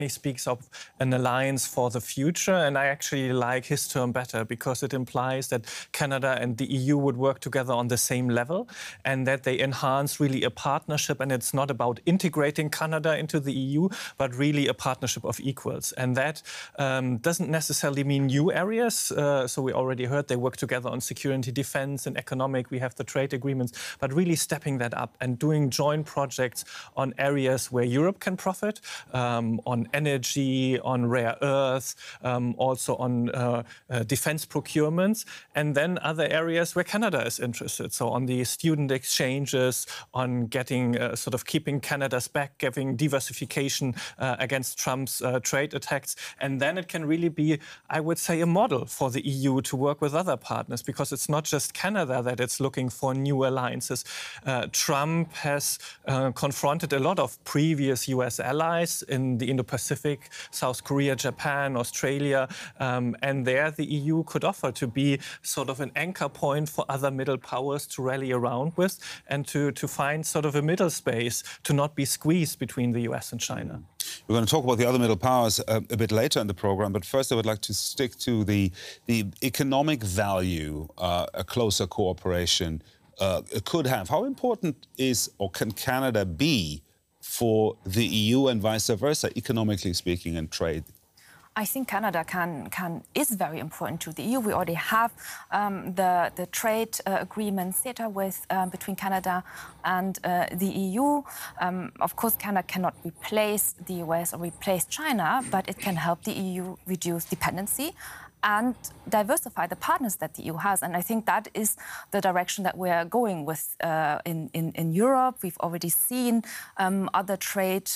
He speaks of an alliance for the future, and I actually like his term better because it implies that Canada and the EU would work together on the same level and that they enhance really a partnership. And it's not about integrating Canada into the EU, but really a partnership of equals. And that doesn't necessarily mean new areas. So we already heard they work together on security, defense, and economic. We have the trade agreements, but really stepping that up and doing joint projects on areas where Europe can profit, on energy, on rare earths, also on defense procurements, and then other areas where Canada is interested. So on the student exchanges, on getting sort of keeping Canada's back, giving diversification against Trump's trade attacks. And then it can really be, I would say, a model for the EU to work with other partners, because it's not just Canada that it's looking for new alliances. Trump has confronted a lot of previous US allies in the Indo-Pacific, South Korea, Japan, Australia, and there the EU could offer to be sort of an anchor point for other middle powers to rally around with and to find sort of a middle space to not be squeezed between the US and China. We're going to talk about the other middle powers a bit later in the programme, but first I would like to stick to the economic value a closer cooperation could have. How important is, or can Canada be, for the EU and vice versa, economically speaking, and trade? I think Canada is very important to the EU. We already have the trade agreement CETA between Canada and the EU. Of course, Canada cannot replace the US or replace China, but it can help the EU reduce dependency and diversify the partners that the EU has. And I think that is the direction that we're going with in Europe. We've already seen other trade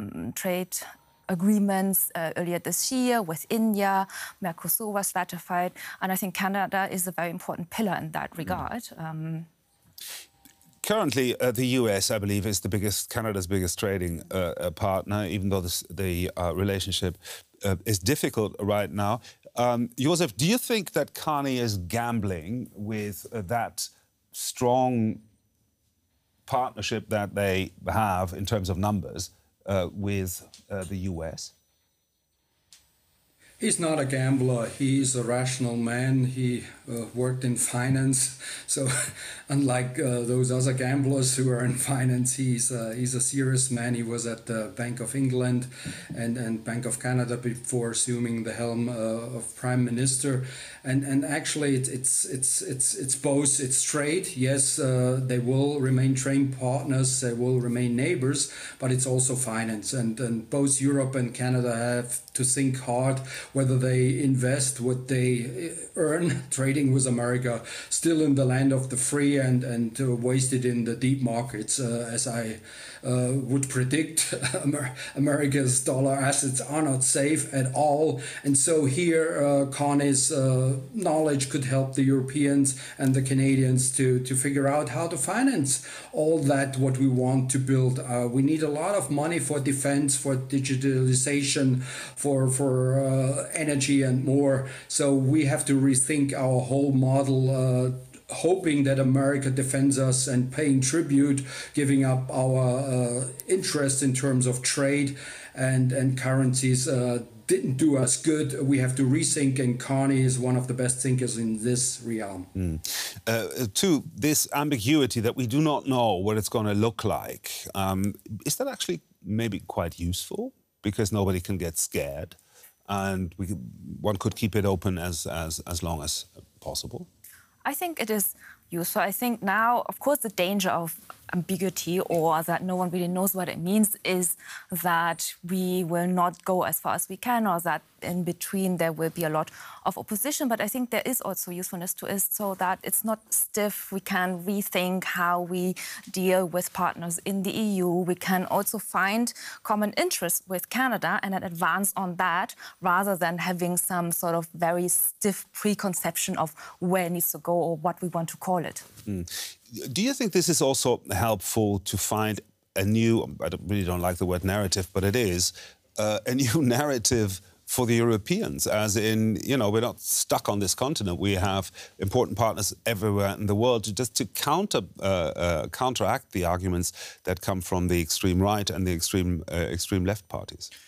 agreements earlier this year with India. Mercosur was ratified. And I think Canada is a very important pillar in that regard. Currently, the US, I believe, is Canada's biggest trading partner, even though the relationship is difficult right now. Josef, do you think that Carney is gambling with that strong partnership that they have in terms of numbers with the US? He's not a gambler. He's a rational man. He worked in finance. So unlike those other gamblers who are in finance, he's a serious man. He was at the Bank of England and Bank of Canada before assuming the helm of Prime Minister. And actually, it's both. It's trade. Yes, they will remain trade partners. They will remain neighbors. But it's also finance. And both Europe and Canada have to think hard whether they invest what they earn trading with America still in the land of the free and waste it in the deep markets, as I would predict. America's dollar assets are not safe at all. And so here Carney's knowledge could help the Europeans and the Canadians to figure out how to finance all that what we want to build. We need a lot of money for defense, for digitalization, for energy and more. So we have to rethink our whole model, hoping that America defends us and paying tribute, giving up our interest in terms of trade and currencies didn't do us good. We have to rethink, and Carney is one of the best thinkers in this realm. To this ambiguity that we do not know what it's going to look like, is that actually maybe quite useful? Because nobody can get scared, and one could keep it open as long as possible? I think it is useful. I think now, of course, the danger of ambiguity, or that no one really knows what it means, is that we will not go as far as we can, or that in between there will be a lot of opposition. But I think there is also usefulness to it, so that it's not stiff. We can rethink how we deal with partners in the EU. We can also find common interests with Canada and then advance on that, rather than having some sort of very stiff preconception of where it needs to go or what we want to call it. Do you think this is also helpful to find a new, I really don't like the word narrative, but it is, a new narrative for the Europeans, as in, you know, we're not stuck on this continent. We have important partners everywhere in the world to counteract the arguments that come from the extreme right and the extreme left parties.